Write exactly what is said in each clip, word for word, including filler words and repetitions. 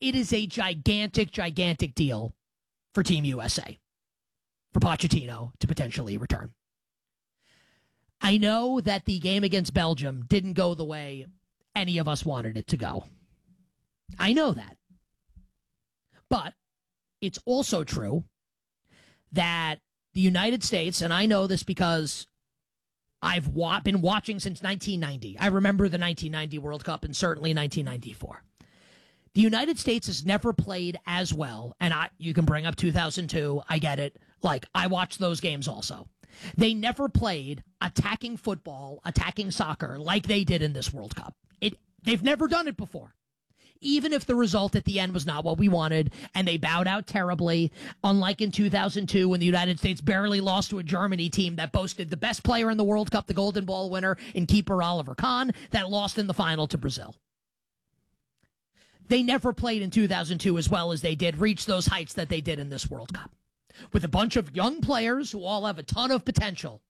it is a gigantic, gigantic deal for Team U S A, for Pochettino to potentially return. I know that the game against Belgium didn't go the way any of us wanted it to go. I know that. But it's also true that the United States, and I know this because I've wa- been watching since nineteen ninety. I remember the nineteen ninety World Cup and certainly nineteen ninety-four. The United States has never played as well, and I you can bring up two thousand two, I get it. Like, I watched those games also. They never played attacking football, attacking soccer like they did in this World Cup. It They've never done it before. Even if the result at the end was not what we wanted, and they bowed out terribly, unlike in two thousand two when the United States barely lost to a Germany team that boasted the best player in the World Cup, the Golden Ball winner, in keeper Oliver Kahn, that lost in the final to Brazil. They never played in two thousand two as well as they did, reach those heights that they did in this World Cup. With a bunch of young players who all have a ton of potential.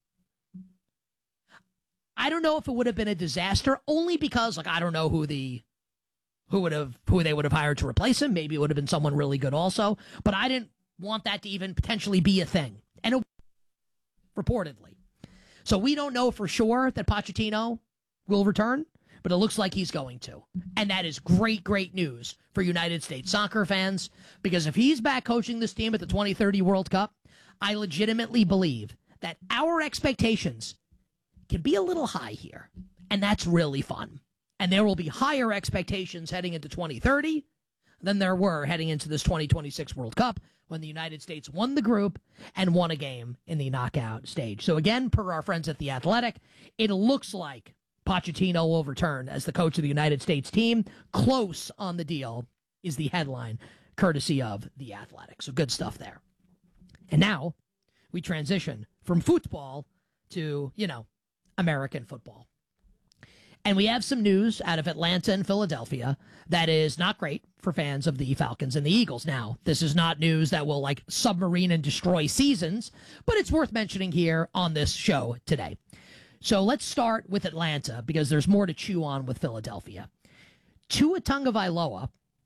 I don't know if it would have been a disaster, only because, like, I don't know who the who would have who they would have hired to replace him. Maybe it would have been someone really good also. But I didn't want that to even potentially be a thing. And it, reportedly. So we don't know for sure that Pochettino will return, but it looks like he's going to. And that is great, great news for United States soccer fans, because if he's back coaching this team at the twenty thirty World Cup, I legitimately believe that our expectations can be a little high here. And that's really fun. And there will be higher expectations heading into twenty thirty than there were heading into this twenty twenty-six World Cup when the United States won the group and won a game in the knockout stage. So again, per our friends at The Athletic, it looks like Pochettino will return as the coach of the United States team. Close on the deal is the headline, courtesy of The Athletic. So good stuff there. And now we transition from football to, you know, American football. And we have some news out of Atlanta and Philadelphia that is not great for fans of the Falcons and the Eagles. Now, this is not news that will, like, submarine and destroy seasons, but it's worth mentioning here on this show today. So let's start with Atlanta, because there's more to chew on with Philadelphia. Tua Tagovailoa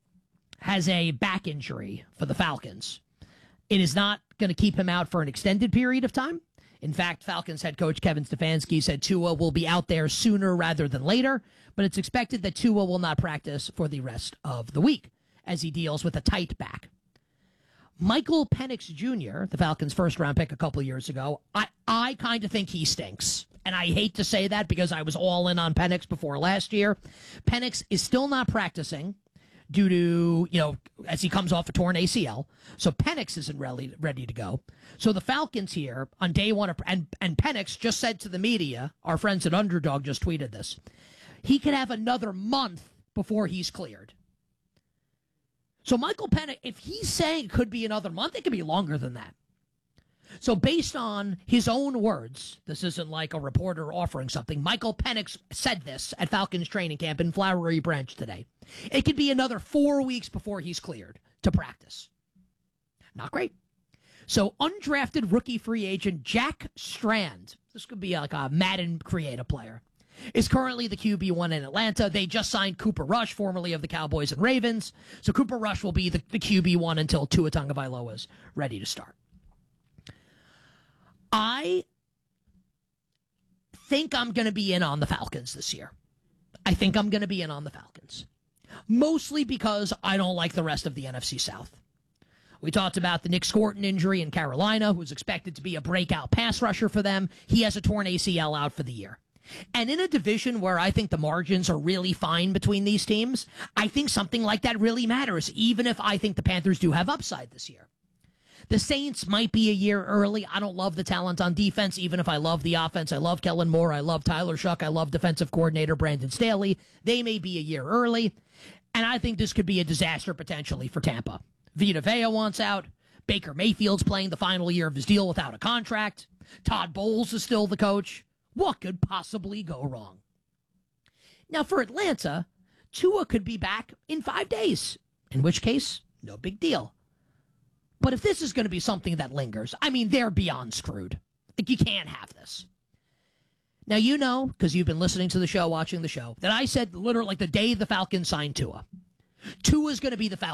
has a back injury for the Falcons. It is not going to keep him out for an extended period of time. In fact, Falcons head coach Kevin Stefanski said Tua will be out there sooner rather than later, but it's expected that Tua will not practice for the rest of the week as he deals with a tight back. Michael Penix Junior, the Falcons' first-round pick a couple of years ago, I, I kind of think he stinks. And I hate to say that because I was all in on Penix before last year. Penix is still not practicing due to, you know, as he comes off a torn A C L. So Penix isn't ready, ready to go. So the Falcons here on day one, of, and, and Penix just said to the media, our friends at Underdog just tweeted this, he could have another month before he's cleared. So Michael Penix, if he's saying it could be another month, it could be longer than that. So based on his own words, this isn't like a reporter offering something, Michael Penix said this at Falcons training camp in Flowery Branch today. It could be another four weeks before he's cleared to practice. Not great. So undrafted rookie free agent Jack Strand, this could be like a Madden creative player, is currently the Q B one in Atlanta. They just signed Cooper Rush, formerly of the Cowboys and Ravens. So Cooper Rush will be the, the Q B one until Tua Tagovailoa is ready to start. I think I'm going to be in on the Falcons this year. I think I'm going to be in on the Falcons. Mostly because I don't like the rest of the N F C South. We talked about the Nick Scorton injury in Carolina, who's expected to be a breakout pass rusher for them. He has a torn A C L out for the year. And in a division where I think the margins are really fine between these teams, I think something like that really matters, even if I think the Panthers do have upside this year. The Saints might be a year early. I don't love the talent on defense, even if I love the offense. I love Kellen Moore. I love Tyler Shuck. I love defensive coordinator Brandon Staley. They may be a year early. And I think this could be a disaster potentially for Tampa. Vita Vea wants out. Baker Mayfield's playing the final year of his deal without a contract. Todd Bowles is still the coach. What could possibly go wrong? Now, for Atlanta, Tua could be back in five days, in which case, no big deal. But if this is going to be something that lingers, I mean, they're beyond screwed. Like, you can't have this. Now, you know, because you've been listening to the show, watching the show, that I said literally like the day the Falcons signed Tua. Tua's going to be the Falcons.